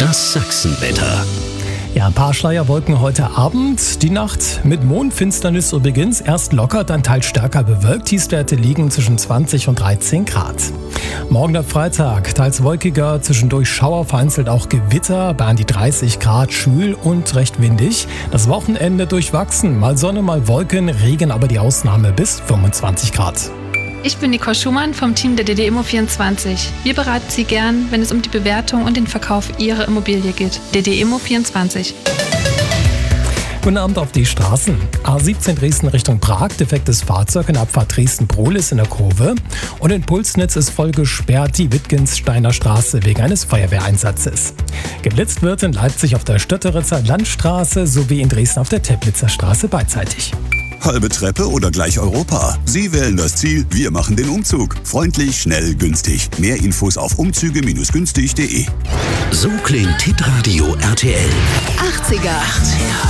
Das Sachsenwetter. Ja, ein paar Schleierwolken heute Abend. Die Nacht mit Mondfinsternis übrigens. Erst locker, dann teils stärker bewölkt. Tiefstwerte liegen zwischen 20 und 13 Grad. Morgen der Freitag, teils wolkiger, zwischendurch Schauer, vereinzelt auch Gewitter, bei an die 30 Grad, schwül und recht windig. Das Wochenende durchwachsen, mal Sonne, mal Wolken, Regen aber die Ausnahme bis 25 Grad. Ich bin Nicole Schumann vom Team der DD Immo24. Wir beraten Sie gern, wenn es um die Bewertung und den Verkauf Ihrer Immobilie geht. DD Immo24. Guten Abend auf die Straßen. A17 Dresden Richtung Prag, defektes Fahrzeug in Abfahrt Dresden-Prohlis in der Kurve. Und in Pulsnitz ist voll gesperrt die Wittgensteiner Straße wegen eines Feuerwehreinsatzes. Geblitzt wird in Leipzig auf der Stötteritzer Landstraße sowie in Dresden auf der Teplitzer Straße beidseitig. Halbe Treppe oder gleich Europa? Sie wählen das Ziel, wir machen den Umzug. Freundlich, schnell, günstig. Mehr Infos auf umzüge-günstig.de. So klingt Hitradio RTL. 80er.